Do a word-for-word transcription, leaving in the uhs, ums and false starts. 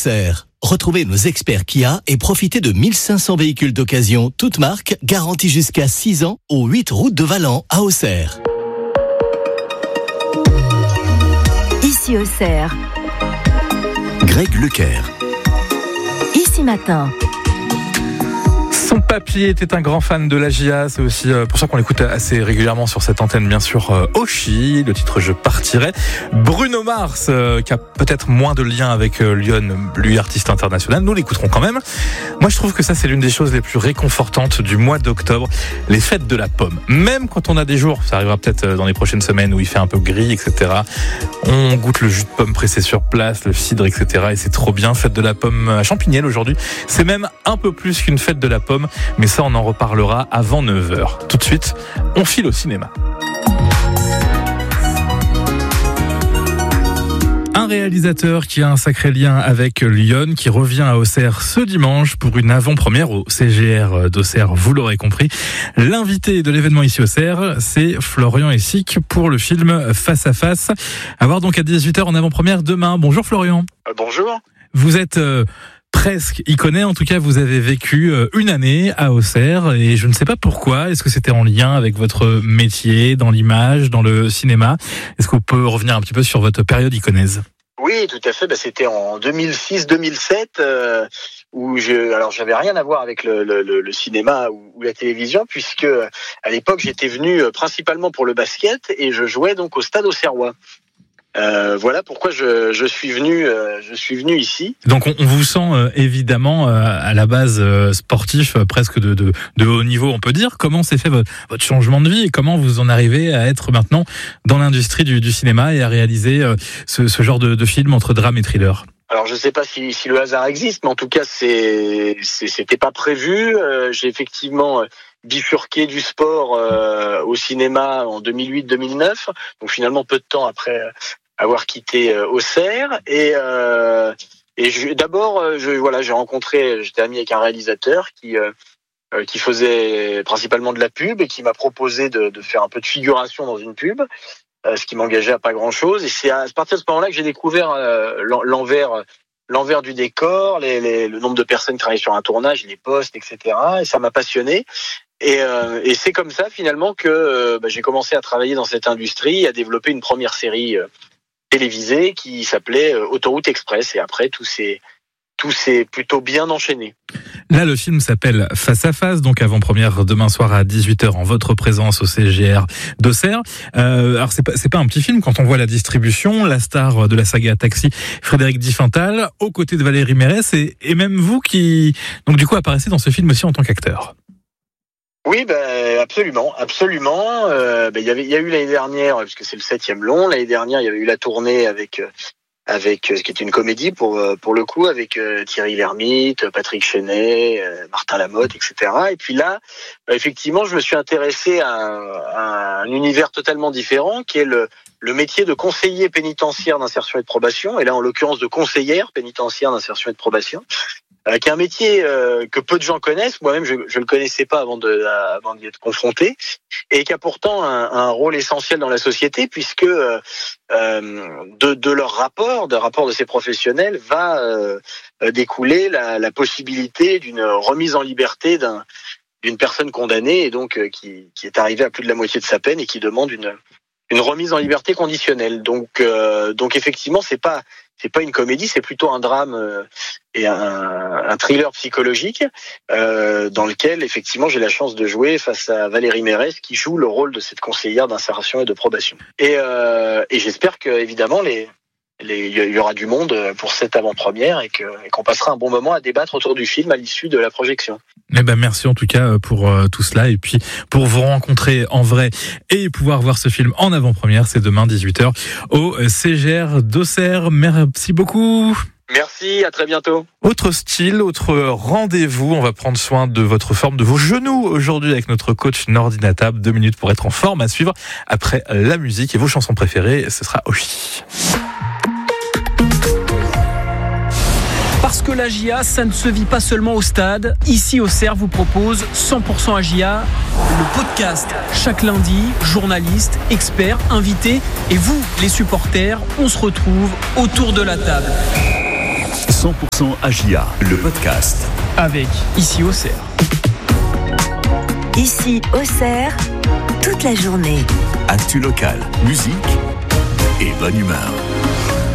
Auxerre. Retrouvez nos experts Kia et profitez de mille cinq cents véhicules d'occasion, toutes marques, garantis jusqu'à six ans, aux huit routes de Valent à Auxerre. Ici Auxerre. Greg Leclerc. Ici Matin. Son papy était un grand fan de la J A, c'est aussi pour ça qu'on l'écoute assez régulièrement sur cette antenne, bien sûr, Oshi, le titre Je partirai. Bruno Mars, euh, qui a peut-être moins de lien avec euh, Lyon, lui artiste international, nous l'écouterons quand même. Moi je trouve que ça c'est l'une des choses les plus réconfortantes du mois d'octobre, les fêtes de la pomme. Même quand on a des jours, ça arrivera peut-être dans les prochaines semaines où il fait un peu gris, et cetera. On goûte le jus de pomme pressé sur place, le cidre, et cetera. Et c'est trop bien, fête de la pomme à Champignelles aujourd'hui. C'est même un peu plus qu'une fête de la pomme. Mais ça, on en reparlera avant neuf heures. Tout de suite, on file au cinéma. Un réalisateur qui a un sacré lien avec Lyon, qui revient à Auxerre ce dimanche pour une avant-première au C G R d'Auxerre, vous l'aurez compris. L'invité de l'événement ici Auxerre, c'est Florian Essic pour le film Face à Face. À voir donc à dix-huit heures en avant-première demain. Bonjour Florian. Euh, bonjour. Vous êtes... Euh, presque iconé, en tout cas vous avez vécu une année à Auxerre et je ne sais pas pourquoi, est-ce que c'était en lien avec votre métier, dans l'image, dans le cinéma? Est-ce qu'on peut revenir un petit peu sur votre période iconaise? Oui, tout à fait, bah, c'était en deux mille six deux mille sept euh, où je, alors j'avais rien à voir avec le, le, le cinéma ou, ou la télévision puisque à l'époque j'étais venu principalement pour le basket et je jouais donc au stade auxerrois. Euh, voilà pourquoi je, je suis venu, euh, je suis venu ici. Donc on, on vous sent euh, évidemment euh, à la base euh, sportif, euh, presque de, de, de haut niveau, on peut dire. Comment s'est fait votre, votre changement de vie et comment vous en arrivez à être maintenant dans l'industrie du, du cinéma et à réaliser euh, ce, ce genre de, de film entre drame et thriller? Alors je sais pas si, si le hasard existe, mais en tout cas c'est, c'est c'était pas prévu. Euh, j'ai effectivement bifurqué du sport euh, au cinéma en deux mille huit deux mille neuf, donc finalement peu de temps après avoir quitté euh, Auxerre. Et, euh, et je, d'abord, je, voilà, j'ai rencontré, j'étais ami avec un réalisateur qui euh, qui faisait principalement de la pub et qui m'a proposé de, de faire un peu de figuration dans une pub, euh, ce qui m'engageait à pas grand-chose. Et c'est à partir de ce moment-là que j'ai découvert euh, l'envers l'envers du décor, les, les, le nombre de personnes qui travaillaient sur un tournage, les postes, et cetera. Et ça m'a passionné. Et, euh, et c'est comme ça finalement que euh, bah, j'ai commencé à travailler dans cette industrie, à développer une première série euh, télévisée qui s'appelait euh, Autoroute Express. Et après, tout s'est tout s'est plutôt bien enchaîné. Là, le film s'appelle Face à Face, donc avant-première demain soir à dix-huit heures en votre présence au C G R d'Auxerre. Euh, alors c'est pas c'est pas un petit film quand on voit la distribution, la star de la saga Taxi, Frédéric Diffenthal, aux côtés de Valérie Mérès et, et même vous qui donc du coup apparaissez dans ce film aussi en tant qu'acteur. Oui, ben absolument, absolument. Euh, ben, il y avait, il y a eu l'année dernière, puisque c'est le septième long. L'année dernière, il y avait eu la tournée avec, avec ce qui était une comédie pour pour le coup, avec Thierry Lhermitte, Patrick Chenet, Martin Lamotte, et cetera. Et puis là, ben, effectivement, je me suis intéressé à un, à un univers totalement différent, qui est le le métier de conseiller pénitentiaire d'insertion et de probation. Et là, en l'occurrence, de conseillère pénitentiaire d'insertion et de probation. Euh, qui est un métier euh, que peu de gens connaissent. Moi-même, je ne le connaissais pas avant de euh, avant d'y être confronté, et qui a pourtant un, un rôle essentiel dans la société, puisque euh, de, de leur rapport, de rapport de ces professionnels, va euh, découler la, la possibilité d'une remise en liberté d'un, d'une personne condamnée, et donc euh, qui, qui est arrivée à plus de la moitié de sa peine et qui demande une une remise en liberté conditionnelle. Donc, euh, donc effectivement, c'est pas c'est pas une comédie, c'est plutôt un drame euh, et un, un thriller psychologique euh, dans lequel effectivement j'ai la chance de jouer face à Valérie Mérès qui joue le rôle de cette conseillère d'insertion et de probation. Et, euh, et j'espère que évidemment les il y aura du monde pour cette avant-première et, que, et qu'on passera un bon moment à débattre autour du film à l'issue de la projection. Eh ben merci en tout cas pour euh, tout cela et puis pour vous rencontrer en vrai et pouvoir voir ce film en avant-première, c'est demain dix-huit heures au C G R d'Auxerre. Merci beaucoup. Merci, à très bientôt. Autre style, autre rendez-vous, on va prendre soin de votre forme, de vos genoux aujourd'hui avec notre coach Nordina Tab. Deux minutes pour être en forme à suivre après la musique et vos chansons préférées, ce sera Oshi. Parce que la J A, ça ne se vit pas seulement au stade. Ici, Auxerre vous propose cent pour cent A J A, le podcast. Chaque lundi, journalistes, experts, invités et vous, les supporters, on se retrouve autour de la table. cent pour cent A J A, le podcast. Avec Ici Auxerre. Ici Auxerre, toute la journée. Actu locale, musique et bonne humeur.